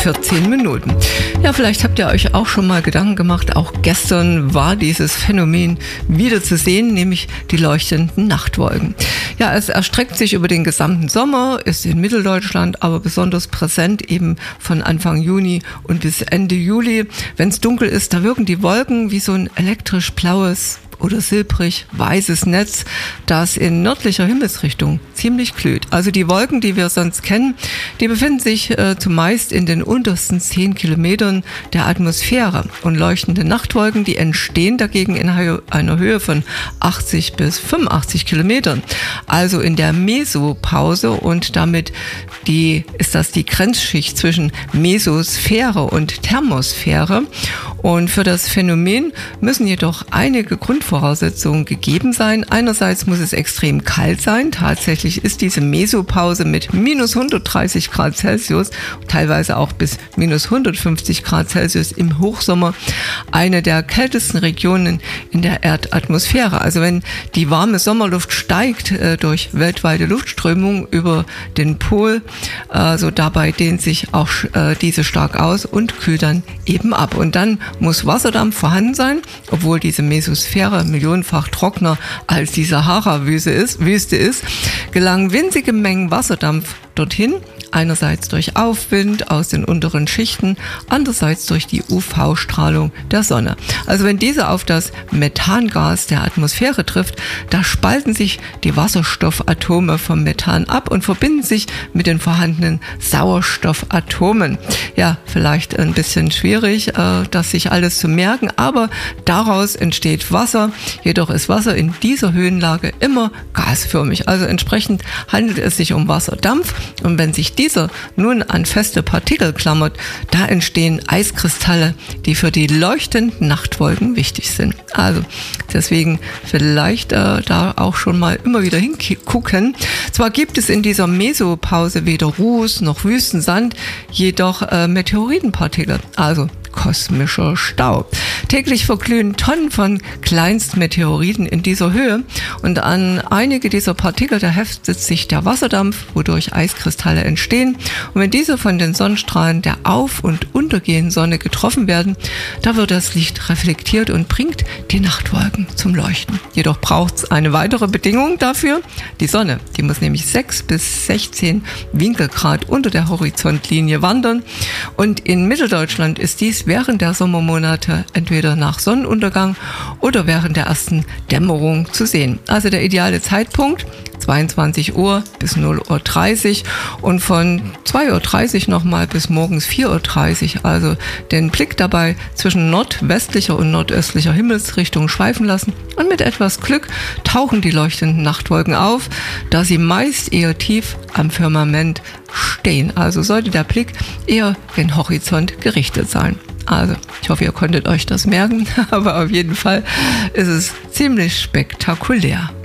14 Minuten. Ja, vielleicht habt ihr euch auch schon mal Gedanken gemacht, auch gestern war dieses Phänomen wieder zu sehen, nämlich die leuchtenden Nachtwolken. Ja, es erstreckt sich über den gesamten Sommer, ist in Mitteldeutschland aber besonders präsent eben von Anfang Juni und bis Ende Juli. Wenn es dunkel ist, da wirken die Wolken wie so ein elektrisch blaues oder silbrig-weißes Netz, das in nördlicher Himmelsrichtung ziemlich glüht. Also die Wolken, die wir sonst kennen, die befinden sich zumeist in den untersten 10 Kilometern der Atmosphäre. Und leuchtende Nachtwolken, die entstehen dagegen in einer Höhe von 80 bis 85 Kilometern. Also in der Mesopause, und damit ist das die Grenzschicht zwischen Mesosphäre und Thermosphäre. Und für das Phänomen müssen jedoch einige Grundvoraussetzungen gegeben sein. Einerseits muss es extrem kalt sein. Tatsächlich ist diese Mesopause mit minus 130 Grad Celsius, teilweise auch bis minus 150 Grad Celsius im Hochsommer, eine der kältesten Regionen in der Erdatmosphäre. Also wenn die warme Sommerluft steigt durch weltweite Luftströmung über den Pol, so dabei dehnt sich auch diese stark aus und kühlt dann eben ab. Und dann muss Wasserdampf vorhanden sein, obwohl diese Mesosphäre millionenfach trockener als die Sahara-Wüste ist, gelangen winzige Mengen Wasserdampf dorthin, einerseits durch Aufwind aus den unteren Schichten, andererseits durch die UV-Strahlung der Sonne. Also wenn diese auf das Methangas der Atmosphäre trifft, da spalten sich die Wasserstoffatome vom Methan ab und verbinden sich mit den vorhandenen Sauerstoffatomen. Ja, vielleicht ein bisschen schwierig, das sich alles zu merken, aber daraus entsteht Wasser. Jedoch ist Wasser in dieser Höhenlage immer gasförmig. Also entsprechend handelt es sich um Wasserdampf. Und wenn sich dieser nun an feste Partikel klammert, da entstehen Eiskristalle, die für die leuchtenden Nachtwolken wichtig sind. Also deswegen vielleicht da auch schon mal immer wieder hingucken. Zwar gibt es in dieser Mesopause weder Ruß noch Wüstensand, jedoch Meteoritenpartikel, also kosmischer Staub. Täglich verglühen Tonnen von Kleinstmeteoriten in dieser Höhe und an einige dieser Partikel, da heftet sich der Wasserdampf, wodurch Eiskristalle entstehen. Und wenn diese von den Sonnenstrahlen der auf- und untergehenden Sonne getroffen werden, da wird das Licht reflektiert und bringt die Nachtwolken zum Leuchten. Jedoch braucht es eine weitere Bedingung dafür. Die Sonne, die muss nämlich 6 bis 16 Winkelgrad unter der Horizontlinie wandern. Und in Mitteldeutschland ist dies während der Sommermonate entweder nach Sonnenuntergang oder während der ersten Dämmerung zu sehen. Also der ideale Zeitpunkt 22 Uhr bis 0:30 Uhr und von 2:30 Uhr nochmal bis morgens 4:30 Uhr. Also den Blick dabei zwischen nordwestlicher und nordöstlicher Himmelsrichtung schweifen lassen und mit etwas Glück tauchen die leuchtenden Nachtwolken auf, da sie meist eher tief am Firmament stehen. Also sollte der Blick eher gen Horizont gerichtet sein. Also, ich hoffe, ihr konntet euch das merken, aber auf jeden Fall ist es ziemlich spektakulär.